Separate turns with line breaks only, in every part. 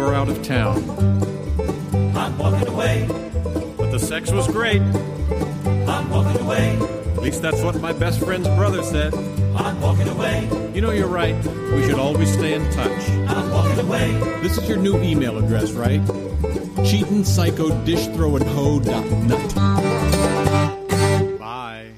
were out of town.
I'm walking away.
But the sex was great.
I'm walking away.
At least that's what my best friend's brother said.
I'm walking away.
You know, you're right. We should always stay in touch.
I'm walking away.
This is your new email address, right? Cheatin' psycho dish throwing hoe.nut. Bye.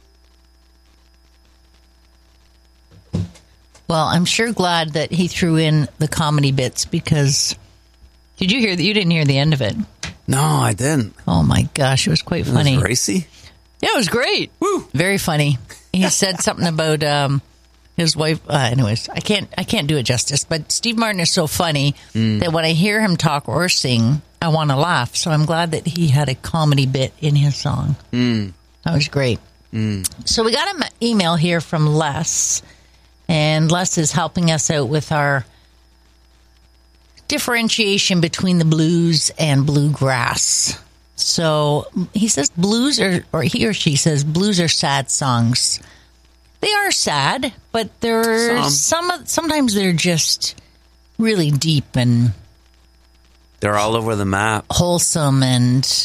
Well, I'm sure glad that he threw in the comedy bits because did you hear that? You didn't hear the end of it.
No, I didn't.
Oh my gosh, it was quite funny.
It was racy?
Yeah, it was great.
Woo!
Very funny. He said something about his wife. Anyways, I can't do it justice. But Steve Martin is so funny that when I hear him talk or sing, I want to laugh. So I'm glad that he had a comedy bit in his song. That was great. So we got an email here from Les, and Les is helping us out with our differentiation between the blues and bluegrass. So he says blues or he or she says blues are sad songs. They are sad, but sometimes they're just really deep and
they're all over the map.
Wholesome and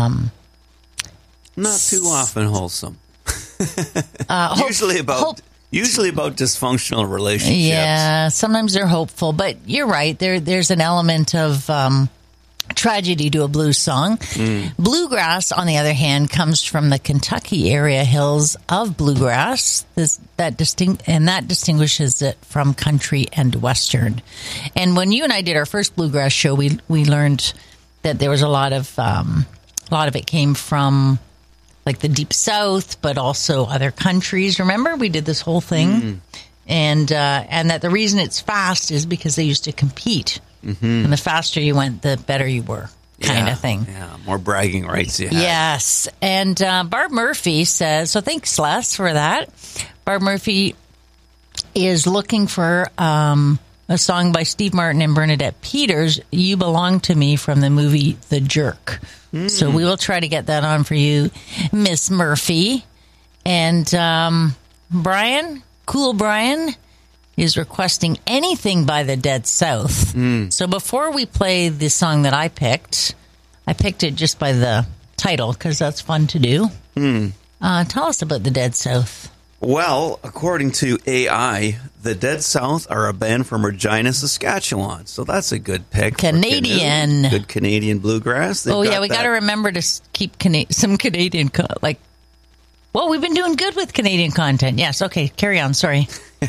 not too often wholesome. Usually about dysfunctional relationships.
Yeah, sometimes they're hopeful, but you're right. There's an element of tragedy to a blues song. Bluegrass, on the other hand, comes from the Kentucky area hills of bluegrass. That distinguishes it from country and western. And when you and I did our first bluegrass show, we learned that there was a lot of it came from like the deep south, but also other countries. Remember, we did this whole thing, and that the reason it's fast is because they used to compete. And the faster you went, the better you were, kind of thing.
Yeah, more bragging rights you had.
Yes. And Barb Murphy says, so thanks, Les, for that. Barb Murphy is looking for a song by Steve Martin and Bernadette Peters, You Belong to Me, from the movie The Jerk. So we will try to get that on for you, Miss Murphy. And Brian, Cool Brian, is requesting anything by the Dead South. So before we play the song that I picked it just by the title because that's fun to do. Tell us about the Dead South.
Well, according to AI, the Dead South are a band from Regina, Saskatchewan. So that's a good pick.
Canadian.
Good Canadian bluegrass.
We got to remember to keep some Canadian, well, we've been doing good with Canadian content. Yes, okay, carry on, sorry.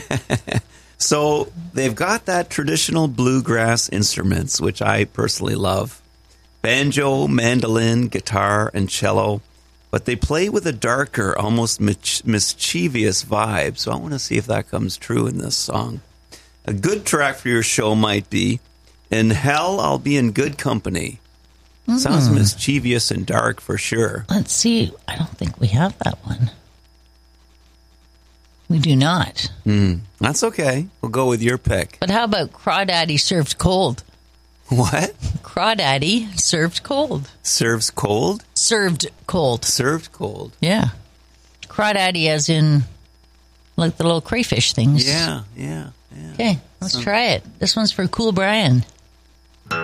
So they've got that traditional bluegrass instruments, which I personally love. Banjo, mandolin, guitar, and cello. But they play with a darker, almost mischievous vibe. So I want to see if that comes true in this song. A good track for your show might be In Hell, I'll Be in Good Company. Sounds mischievous and dark for sure.
Let's see. I don't think we have that one. We do not.
That's okay. We'll go with your pick.
But how about Crawdaddy Served Cold?
What?
Crawdaddy Served Cold.
Serves cold?
Served cold.
Served cold.
Yeah. Crawdaddy as in like the little crayfish things.
Yeah.
Okay, let's try it. This one's for Cool Brian.